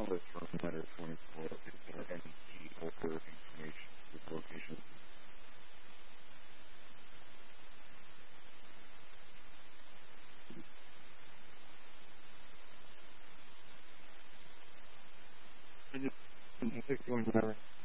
the term letter 24, is there any key over information with location? I just didn't pick one letter.